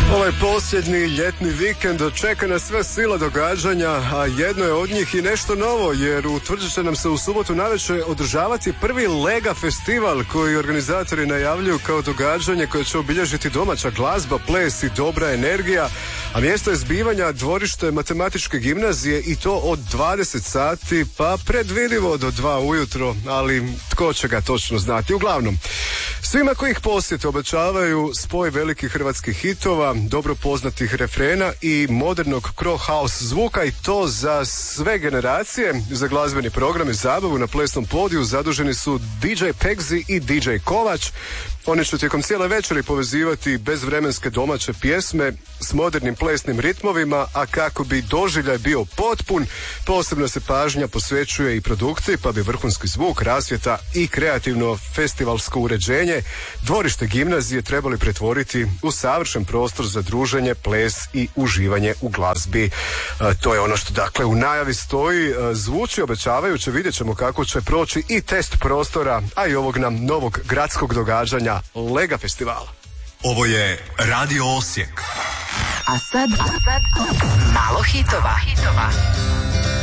Ovaj posljednji ljetni vikend čeka na sve sila događanja, a jedno je od njih i nešto novo, jer utvrdit će nam se u subotu navečer održavati prvi Lega festival koji organizatori najavljuju kao događanje koje će obilježiti domaća glazba, ples i dobra energija, a mjesto je zbivanja dvorište matematičke gimnazije i to od 20 sati pa predvidivo do 2 ujutro, ali tko će ga točno znati. Uglavnom, svima koji ih posjete obećavaju spoj velikih hrvatskih hitova, dobro poznatih refrena i modernog crow house zvuka, i to za sve generacije. Za glazbeni program i zabavu na plesnom podiju zaduženi su DJ Pegzi i DJ Kovač. Oni će tijekom cijele večeri povezivati bezvremenske domaće pjesme s modernim plesnim ritmovima, a kako bi doživljaj bio potpun, posebno se pažnja posvećuje i produkciji, pa bi vrhunski zvuk, rasvjeta i kreativno festivalsko uređenje dvorište gimnazije trebali pretvoriti u savršen prostor za druženje, ples i uživanje u glazbi. To je ono što dakle u najavi stoji. Zvuči obećavajuće, vidjet ćemo kako će proći i test prostora, a i ovog nam novog gradskog događanja Lega festivala. Ovo je Radio Osijek. A sad malo hitova.